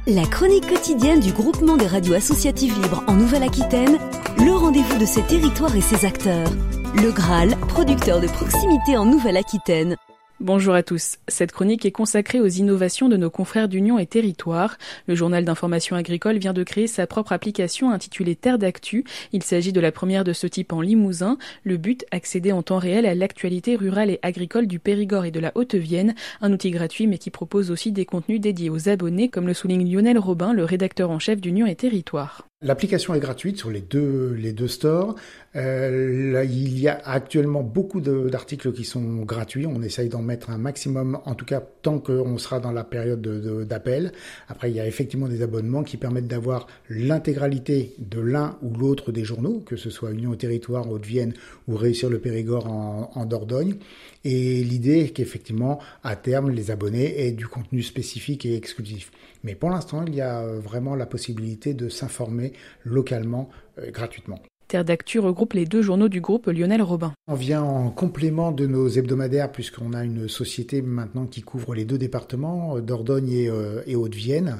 La chronique quotidienne du groupement des radios associatives libres en Nouvelle-Aquitaine, le rendez-vous de ses territoires et ses acteurs. Le Graal, producteur de proximité en Nouvelle-Aquitaine. Bonjour à tous. Cette chronique est consacrée aux innovations de nos confrères d'Union et Territoires. Le journal d'information agricole vient de créer sa propre application intitulée Terre d'Actu. Il s'agit de la première de ce type en Limousin. Le but, accéder en temps réel à l'actualité rurale et agricole du Périgord et de la Haute-Vienne. Un outil gratuit mais qui propose aussi des contenus dédiés aux abonnés, comme le souligne Lionel Robin, le rédacteur en chef d'Union et Territoires. L'application est gratuite sur les deux stores. Là, il y a actuellement beaucoup d'articles qui sont gratuits. On essaye d'en mettre un maximum, en tout cas tant qu'on sera dans la période d'appel. Après, il y a effectivement des abonnements qui permettent d'avoir l'intégralité de l'un ou l'autre des journaux, que ce soit Union et Territoire, Haute-Vienne ou Réussir le Périgord en Dordogne. Et l'idée est qu'effectivement, à terme, les abonnés aient du contenu spécifique et exclusif. Mais pour l'instant, il y a vraiment la possibilité de s'informer localement gratuitement. Terre d'Actu regroupe les deux journaux du groupe Lionel Robin. On vient en complément de nos hebdomadaires puisqu'on a une société maintenant qui couvre les deux départements, Dordogne et Haute-Vienne,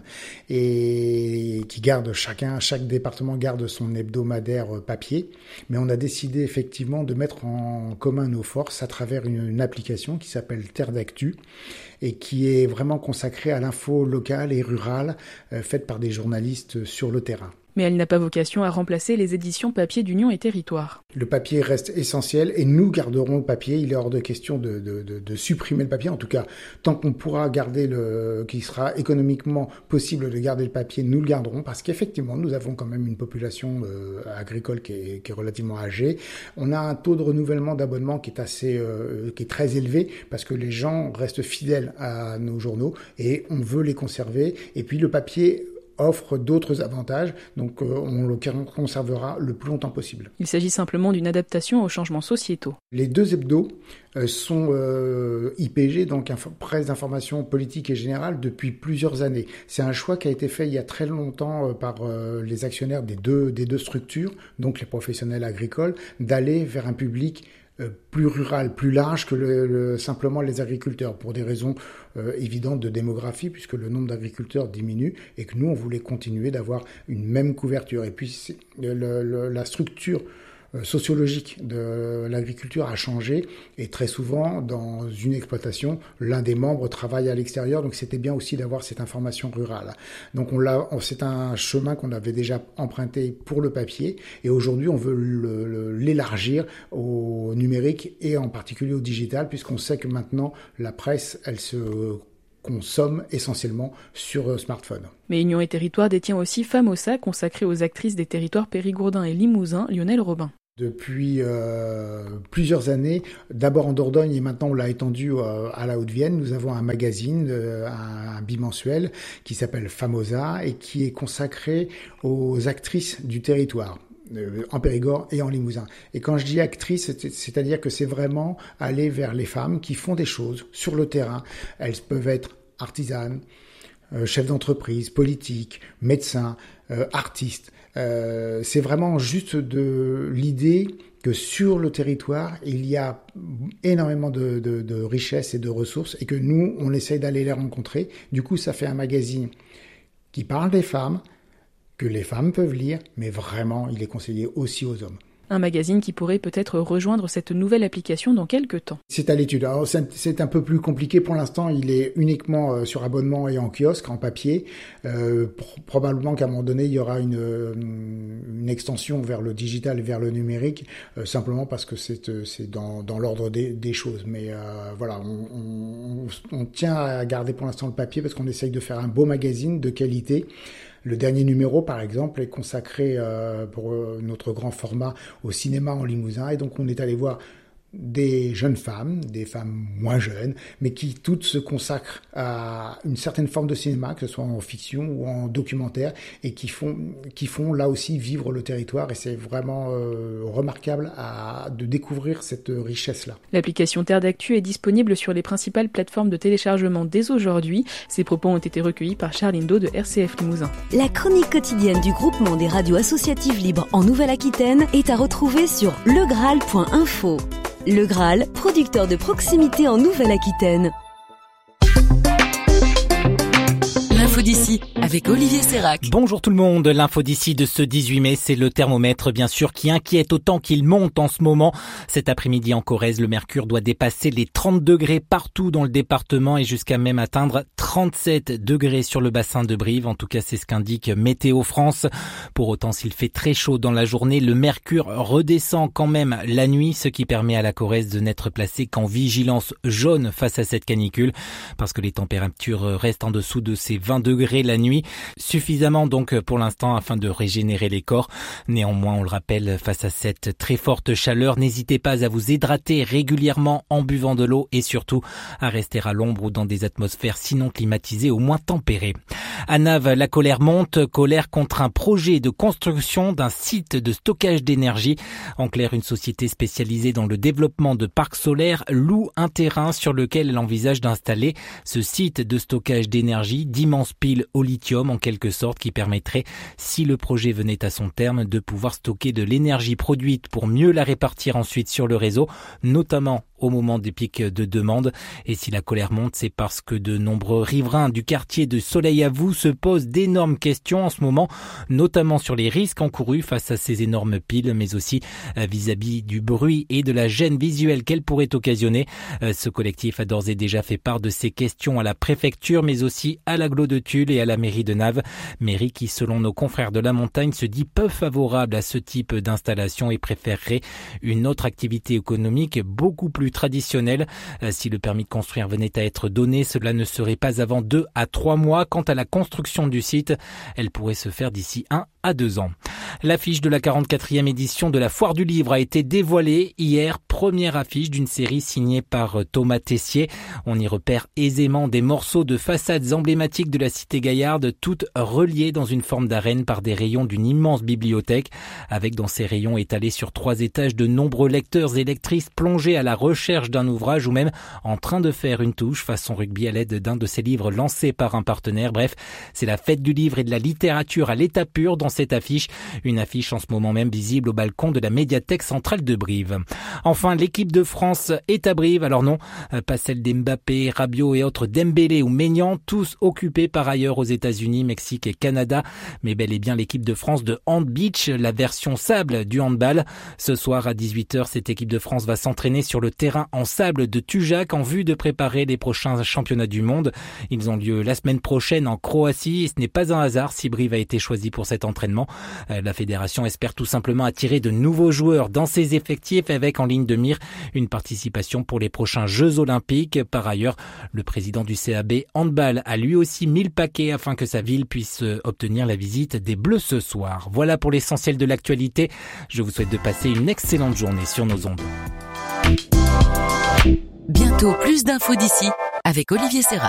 et qui garde chaque département garde son hebdomadaire papier. Mais on a décidé effectivement de mettre en commun nos forces à travers une application qui s'appelle Terre d'Actu et qui est vraiment consacrée à l'info locale et rurale faite par des journalistes sur le terrain. Mais elle n'a pas vocation à remplacer les éditions papier d'Union et Territoire. Le papier reste essentiel et nous garderons le papier. Il est hors de question de supprimer le papier. En tout cas, tant qu'on pourra garder qu'il sera économiquement possible de garder le papier, nous le garderons parce qu'effectivement, nous avons quand même une population agricole qui est relativement âgée. On a un taux de renouvellement d'abonnement qui est très élevé parce que les gens restent fidèles à nos journaux et on veut les conserver. Et puis le papier offre d'autres avantages, donc on le conservera le plus longtemps possible. Il s'agit simplement d'une adaptation aux changements sociétaux. Les deux hebdos sont IPG, donc presse d'information politique et générale, depuis plusieurs années. C'est un choix qui a été fait il y a très longtemps par les actionnaires des deux structures, donc les professionnels agricoles, d'aller vers un public plus rural, plus large que simplement les agriculteurs, pour des raisons évidentes de démographie, puisque le nombre d'agriculteurs diminue, et que nous, on voulait continuer d'avoir une même couverture. Et puis, la structure sociologique de l'agriculture a changé, et très souvent, dans une exploitation, l'un des membres travaille à l'extérieur, donc c'était bien aussi d'avoir cette information rurale. Donc c'est un chemin qu'on avait déjà emprunté pour le papier, et aujourd'hui on veut l'élargir au numérique et en particulier au digital, puisqu'on sait que maintenant la presse, elle se consomme essentiellement sur smartphone. Mais Union et Territoire détient aussi Famosa, consacrée aux actrices des territoires périgourdins et limousins, Lionel Robin. Depuis plusieurs années, d'abord en Dordogne et maintenant on l'a étendu à la Haute-Vienne, nous avons un magazine, un bimensuel qui s'appelle Famosa et qui est consacré aux actrices du territoire, en Périgord et en Limousin. Et quand je dis actrice, c'est-à-dire que c'est vraiment aller vers les femmes qui font des choses sur le terrain. Elles peuvent être artisanes, chefs d'entreprise, politiques, médecins, artistes. C'est vraiment juste de l'idée que sur le territoire, il y a énormément de richesses et de ressources et que nous, on essaye d'aller les rencontrer. Du coup, ça fait un magazine qui parle des femmes, que les femmes peuvent lire, mais vraiment, il est conseillé aussi aux hommes. Un magazine qui pourrait peut-être rejoindre cette nouvelle application dans quelques temps. C'est à l'étude. Alors, c'est un peu plus compliqué pour l'instant. Il est uniquement sur abonnement et en kiosque, en papier. Probablement qu'à un moment donné, il y aura une extension vers le digital et vers le numérique, simplement parce que c'est dans l'ordre des choses. Mais voilà, on tient à garder pour l'instant le papier parce qu'on essaye de faire un beau magazine de qualité. Le dernier numéro, par exemple, est consacré pour notre grand format au cinéma en Limousin. Et donc, on est allé voir des jeunes femmes, des femmes moins jeunes, mais qui toutes se consacrent à une certaine forme de cinéma, que ce soit en fiction ou en documentaire, et qui font là aussi vivre le territoire. Et c'est vraiment remarquable de découvrir cette richesse-là. L'application Terre d'Actu est disponible sur les principales plateformes de téléchargement dès aujourd'hui. Ces propos ont été recueillis par Charline Do de RCF Limousin. La chronique quotidienne du groupement des radios associatives libres en Nouvelle-Aquitaine est à retrouver sur legraal.info. Le Graal, producteur de proximité en Nouvelle-Aquitaine. L'info d'ici, avec Olivier Sérac. Bonjour tout le monde, l'info d'ici de ce 18 mai, c'est le thermomètre bien sûr qui inquiète autant qu'il monte en ce moment. Cet après-midi en Corrèze, le mercure doit dépasser les 30 degrés partout dans le département et jusqu'à même atteindre 37 degrés sur le bassin de Brive. En tout cas, c'est ce qu'indique Météo France. Pour autant, s'il fait très chaud dans la journée, le mercure redescend quand même la nuit, ce qui permet à la Corrèze de n'être placée qu'en vigilance jaune face à cette canicule, parce que les températures restent en dessous de ces 20 degrés la nuit, suffisamment donc pour l'instant afin de régénérer les corps. Néanmoins, on le rappelle, face à cette très forte chaleur, n'hésitez pas à vous hydrater régulièrement en buvant de l'eau et surtout à rester à l'ombre ou dans des atmosphères sinon climatisées au moins tempérées. À Naves, la colère monte, colère contre un projet de construction d'un site de stockage d'énergie. En clair, une société spécialisée dans le développement de parcs solaires loue un terrain sur lequel elle envisage d'installer ce site de stockage d'énergie, d'immenses piles au lithium en quelque sorte, qui permettrait, si le projet venait à son terme, de pouvoir stocker de l'énergie produite pour mieux la répartir ensuite sur le réseau, notamment au moment des pics de demande. Et si la colère monte, c'est parce que de nombreux riverains du quartier de Soleil à Vous se posent d'énormes questions en ce moment, notamment sur les risques encourus face à ces énormes piles, mais aussi vis-à-vis du bruit et de la gêne visuelle qu'elles pourraient occasionner. Ce collectif a d'ores et déjà fait part de ces questions à la préfecture, mais aussi à l'agglo de Tulle et à la mairie de Naves. Mairie qui, selon nos confrères de la montagne, se dit peu favorable à ce type d'installation et préférerait une autre activité économique beaucoup plus traditionnelle. Si le permis de construire venait à être donné, cela ne serait pas avant 2 à 3 mois. Quant à la construction du site, elle pourrait se faire d'ici 1 à 2 ans. L'affiche de la 44e édition de la Foire du Livre a été dévoilée hier, première affiche d'une série signée par Thomas Tessier. On y repère aisément des morceaux de façades emblématiques de la cité gaillarde, toutes reliées dans une forme d'arène par des rayons d'une immense bibliothèque, avec dans ces rayons étalés sur 3 étages de nombreux lecteurs et lectrices plongés à la recherche d'un ouvrage ou même en train de faire une touche façon rugby à l'aide d'un de ces livres lancés par un partenaire. Bref, c'est la fête du livre et de la littérature à l'état pur dans cette affiche. Une affiche en ce moment même visible au balcon de la médiathèque centrale de Brive. Enfin, l'équipe de France est à Brive. Alors non, pas celle d'Mbappé, Rabiot et autres, Dembélé ou Maignan, tous occupés par ailleurs aux États-Unis, Mexique et Canada, mais bel et bien l'équipe de France de Hand Beach, la version sable du handball. Ce soir à 18h, cette équipe de France va s'entraîner sur le terrain en sable de Tujac en vue de préparer les prochains championnats du monde. Ils ont lieu la semaine prochaine en Croatie et ce n'est pas un hasard si Brive a été choisi pour cet entraînement. La fédération espère tout simplement attirer de nouveaux joueurs dans ses effectifs avec en ligne de mire une participation pour les prochains Jeux Olympiques. Par ailleurs, le président du CAB Handball a lui aussi mis le paquet afin que sa ville puisse obtenir la visite des Bleus ce soir. Voilà pour l'essentiel de l'actualité. Je vous souhaite de passer une excellente journée sur nos ondes. Bientôt plus d'infos d'ici avec Olivier Sérac.